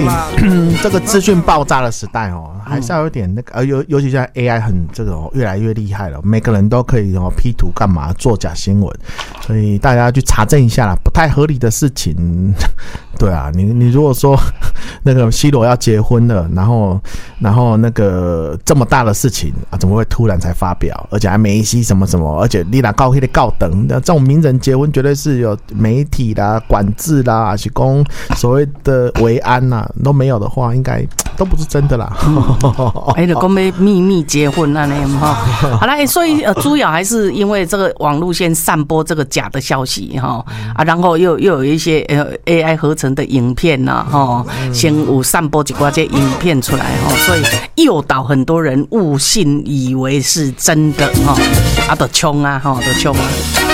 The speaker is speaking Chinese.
这个资讯爆炸的时代哦，还是要有点那个尤其现在 AI 很这个越来越厉害了，每个人都可以P 图干嘛做假新闻，所以大家去查证一下啦，不太合理的事情。对啊，你如果说那个 C 罗要结婚了，然后那个这么大的事情啊，怎么会突然才发表？而且还梅西什么什么，而且你拿高黑的高等，这种名人结婚绝对是有媒体啦、管制啦，还是讲所谓的维安啦都没有的话，应该都不是真的啦。 就讲要秘密结婚那样哈。好啦，所以主要还是因为这个网络先散播这个假的消息哈啊，然后又有一些AI 合成的影片呐哈，先有散播几挂这影片出来哈，所以诱导很多人误信以为是真的哈，啊，就冲啊哈，就冲啊。